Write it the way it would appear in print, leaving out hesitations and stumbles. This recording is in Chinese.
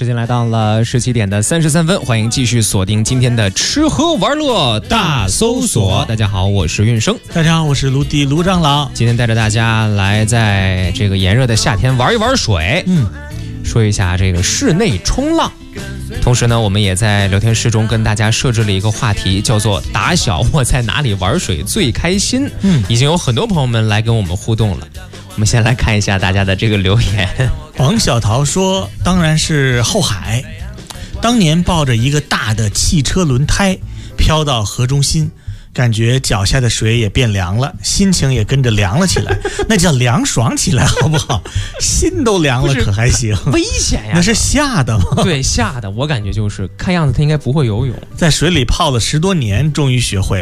时间来到了17点的33分，欢迎继续锁定今天的吃喝玩乐大搜索。大家好，我是运生。 大家好，我是卢迪卢长老。 今天带着大家来在这个炎热的夏天玩一玩水，说一下这个室内冲浪。同时呢，我们也在聊天室中跟大家设置了一个话题，叫做打小我在哪里玩水最开心。已经有很多朋友们来跟我们互动了。我们先来看一下大家的这个留言。 王小桃说，当然是后海，当年抱着一个大的汽车轮胎飘到河中心，感觉脚下的水也变凉了，心情也跟着凉了起来，那叫凉爽起来好不好？心都凉了可还行？ 危险呀！ 那是吓的吗？ 对，吓的。我感觉就是看样子他应该不会游泳， 在水里泡了10多年，终于学会